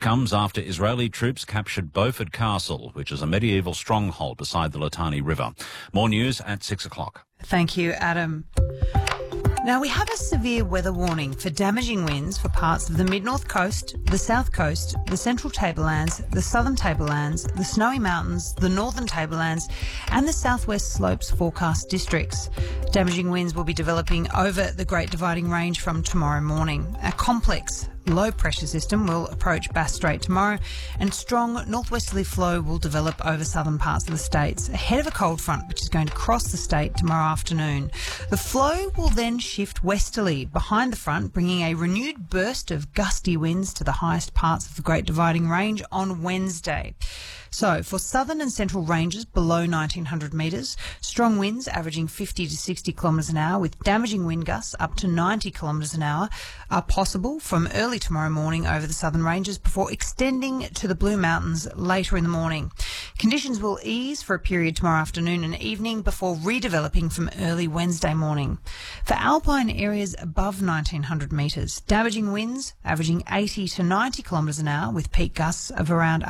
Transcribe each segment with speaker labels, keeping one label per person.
Speaker 1: comes after Israeli troops captured Beaufort Castle, which is a medieval stronghold beside the Litani River. More news at 6 o'clock.
Speaker 2: Thank you, Adam. Now, we have a severe weather warning for damaging winds for parts of the mid-north coast, the south coast, the central tablelands, the southern tablelands, the Snowy Mountains, the northern tablelands and the southwest slopes forecast districts. Damaging winds will be developing over the Great Dividing Range from tomorrow morning. A complex low pressure system will approach Bass Strait tomorrow and strong northwesterly flow will develop over southern parts of the states ahead of a cold front which is going to cross the state tomorrow afternoon. The flow will then shift westerly behind the front, bringing a renewed burst of gusty winds to the highest parts of the Great Dividing Range on Wednesday. So, for southern and central ranges below 1900 metres, strong winds averaging 50 to 60 kilometres an hour with damaging wind gusts up to 90 kilometres an hour are possible from early tomorrow morning over the southern ranges before extending to the Blue Mountains later in the morning. Conditions will ease for a period tomorrow afternoon and evening before redeveloping from early Wednesday morning. For alpine areas above 1900 metres, damaging winds averaging 80 to 90 kilometres an hour with peak gusts of around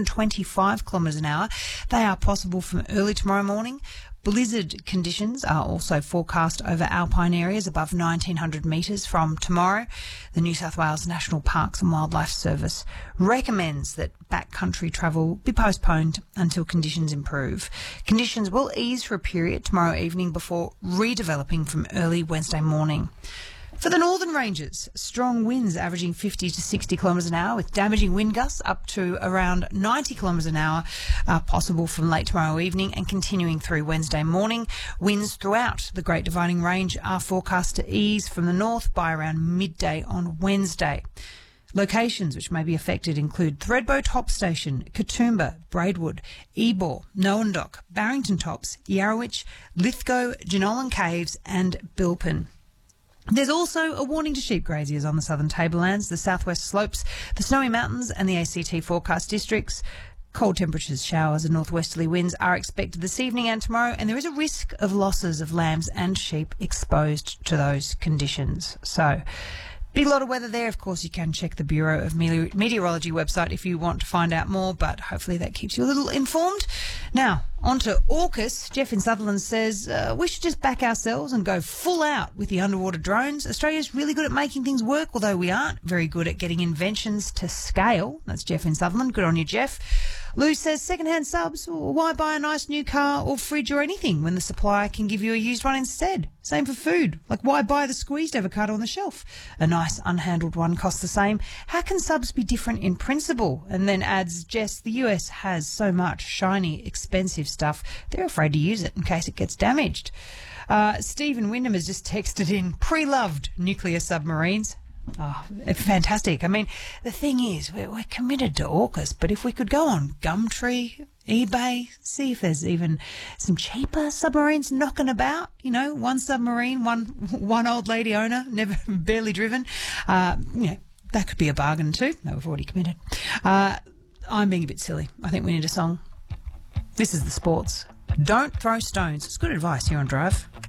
Speaker 2: 125 kilometres an hour. They are possible from early tomorrow morning. Blizzard conditions are also forecast over alpine areas above 1900 metres from tomorrow. The New South Wales National Parks and Wildlife Service recommends that backcountry travel be postponed until conditions improve. Conditions will ease for a period tomorrow evening before redeveloping from early Wednesday morning. For the northern ranges, strong winds averaging 50 to 60 kilometres an hour with damaging wind gusts up to around 90 kilometres an hour are possible from late tomorrow evening and continuing through Wednesday morning. Winds throughout the Great Dividing Range are forecast to ease from the north by around midday on Wednesday. Locations which may be affected include Thredbo Top Station, Katoomba, Braidwood, Ebor, Noondock, Barrington Tops, Yarrowitch, Lithgow, Jenolan Caves and Bilpin. There's also a warning to sheep graziers on the southern tablelands, the southwest slopes, the Snowy Mountains and the ACT forecast districts. Cold temperatures, showers and northwesterly winds are expected this evening and tomorrow, and there is a risk of losses of lambs and sheep exposed to those conditions. So, big lot of weather there. Of course, you can check the Bureau of Meteorology website if you want to find out more, but hopefully that keeps you a little informed. Now, on to AUKUS. Jeff in Sutherland says, we should just back ourselves and go full out with the underwater drones. Australia's really good at making things work, although we aren't very good at getting inventions to scale. That's Jeff in Sutherland. Good on you, Jeff. Lou says, second-hand subs, why buy a nice new car or fridge or anything when the supplier can give you a used one instead? Same for food. Like, why buy the squeezed avocado on the shelf? A nice unhandled one costs the same. How can subs be different in principle? And then adds, Jess, the US has so much shiny, expensive stuff, they're afraid to use it in case it gets damaged. Stephen Wyndham has just texted in, pre-loved nuclear submarines. Oh, fantastic. I mean, the thing is, we're committed to AUKUS, but if we could go on Gumtree, eBay, see if there's even some cheaper submarines knocking about, you know, one submarine, one old lady owner, barely driven, that could be a bargain too. No, we've already committed. I'm being a bit silly. I think we need a song. This is The Sports. Don't throw stones. It's good advice here on Drive.